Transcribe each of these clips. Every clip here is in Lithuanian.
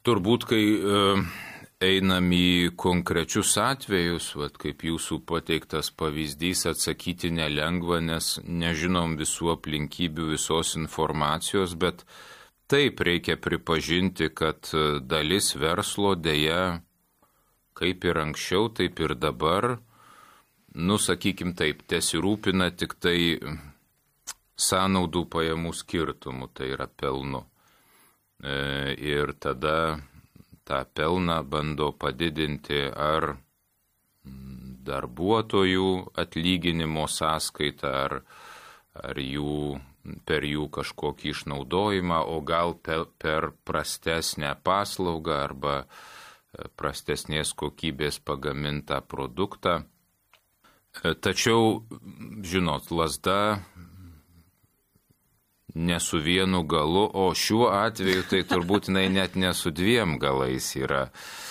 Turbūt, kai einam į konkrečius atvejus, kaip jūsų pateiktas pavyzdys, atsakyti nelengva, nes nežinom visų aplinkybių, visos informacijos, bet taip reikia pripažinti, kad dalis verslo dėja, kaip ir anksčiau, taip ir dabar, sakykim taip, tesirūpina tik tai sąnaudų pajamų skirtumų, tai yra pelnu. Ir tada tą pelną bando padidinti ar darbuotojų atlyginimo sąskaitą, ar per jų kažkokį išnaudojimą, o gal per prastesnę paslaugą arba prastesnės kokybės pagamintą produktą. Tačiau, žinot, lazda ne su vienu galu, o šiuo atveju tai turbūt net ne su dviem galais yra.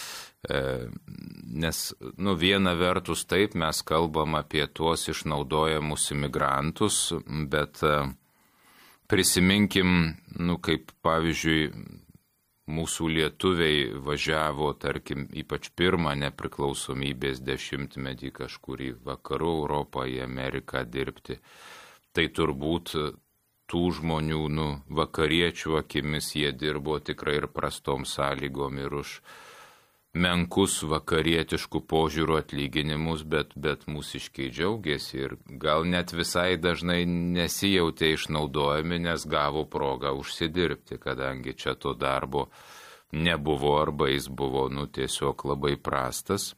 Nes, viena vertus taip, mes kalbam apie tuos išnaudojamus imigrantus, bet prisiminkim, kaip pavyzdžiui, mūsų lietuviai važiavo, tarkim, ypač pirmą nepriklausomybės dešimtmetį kažkur į vakarų Europą, į Ameriką dirbti. Tai turbūt tų žmonių, vakariečių akimis jie dirbo tikrai ir prastom sąlygom ir už menkus vakarietiškų požiūrų atlyginimus, bet mūsiškiai džiaugiasi ir gal net visai dažnai nesijautė išnaudojami, nes gavo progą užsidirbti, kadangi čia to darbo nebuvo arba jis buvo tiesiog labai prastas.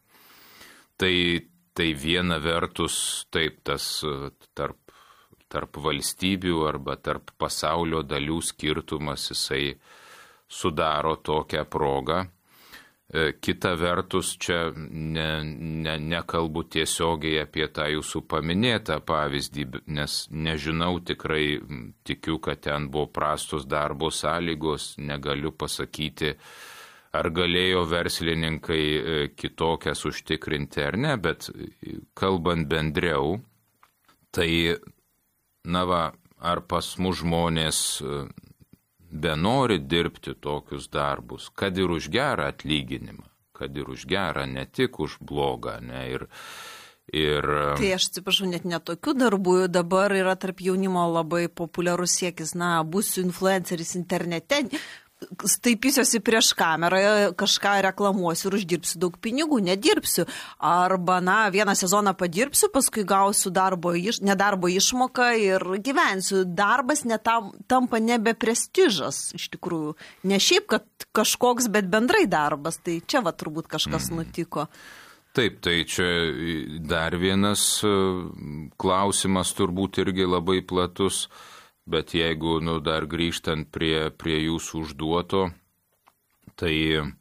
Tai viena vertus taip tas tarp valstybių arba tarp pasaulio dalių skirtumas jisai sudaro tokią progą. Kita vertus, čia nekalbu tiesiogiai apie tą jūsų paminėtą pavyzdį, nes nežinau, tikrai tikiu, kad ten buvo prastos darbo sąlygos, negaliu pasakyti, ar galėjo verslininkai kitokias užtikrinti ar ne, bet kalbant bendriau, tai ar pas mus žmonės benori dirbti tokius darbus, kad ir už gerą atlyginimą, kad ir už gerą, ne tik už blogą, ne, ir... Tai aš atsiprašau, net netokių darbų dabar yra tarp jaunimo labai populiarus siekis, būsiu influenceris internete, staipysiuosi prieš kamerą, kažką reklamuosiu ir uždirbsiu daug pinigų, nedirbsiu. Arba, vieną sezoną padirbsiu, paskui gausiu nedarbo išmoką ir gyvensiu. Darbas tampa nebe prestižas, iš tikrųjų. Ne šiaip, kad kažkoks, bet bendrai darbas. Tai čia turbūt kažkas nutiko. Taip, tai čia dar vienas klausimas turbūt irgi labai platus. Bet jeigu dar grįžtant prie jūsų užduoto, tai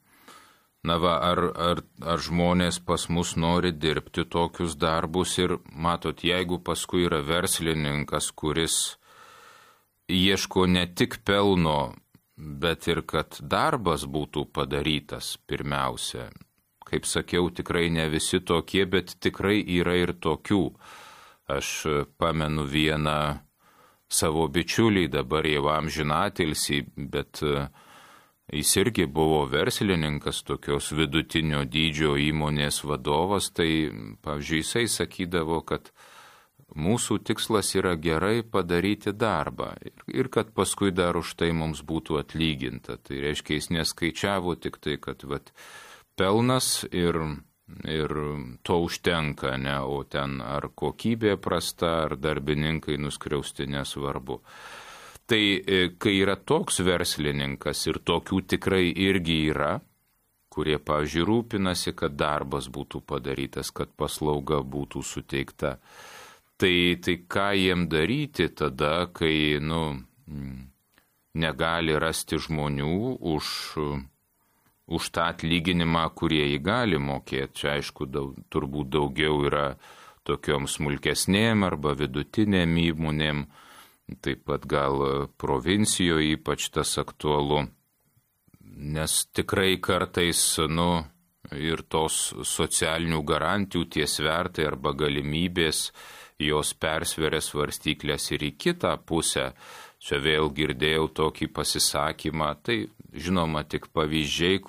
ar žmonės pas mus nori dirbti tokius darbus ir matot, jeigu paskui yra verslininkas, kuris ieško ne tik pelno, bet ir kad darbas būtų padarytas pirmiausia. Kaip sakiau, tikrai ne visi tokie, bet tikrai yra ir tokių. Aš pamenu vieną savo bičiulį, dabar jau amžinatilsį, bet jis irgi buvo verslininkas, tokios vidutinio dydžio įmonės vadovas, tai, pavyzdžiui, jisai sakydavo, kad mūsų tikslas yra gerai padaryti darbą ir kad paskui dar už tai mums būtų atlyginta. Tai reiškia, jis neskaičiavo tik tai, kad pelnas ir to užtenka, ne, o ten ar kokybė prasta, ar darbininkai nuskriausti, nesvarbu. Tai kai yra toks verslininkas ir tokių tikrai irgi yra, kurie, pavyzdžiui, rūpinasi, kad darbas būtų padarytas, kad paslauga būtų suteikta, tai ką jiem daryti tada, kai, negali rasti žmonių už tą atlyginimą, kurie jį gali mokėti. Čia, aišku, turbūt daugiau yra tokiom smulkesnėm arba vidutinėm įmonėm, taip pat gal provincijoje ypač tas aktualu, nes tikrai kartais, ir tos socialinių garantijų tie svertai arba galimybės, jos persveria svarstyklės ir į kitą pusę. Čia vėl girdėjau tokį pasisakymą, tai žinoma tik pavyzdžiai,